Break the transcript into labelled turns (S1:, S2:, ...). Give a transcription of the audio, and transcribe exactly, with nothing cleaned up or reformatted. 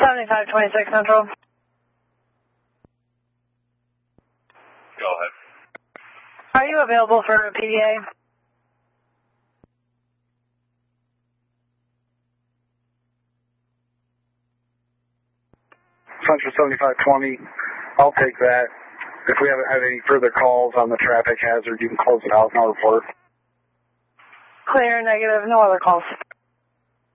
S1: seventy-five twenty-six Central.
S2: Go ahead.
S1: Are you available for a P D A?
S3: Central seventy-five twenty, I'll take that. If we haven't had any further calls on the traffic hazard, you can close it out, no report.
S1: Clear, negative, no other calls.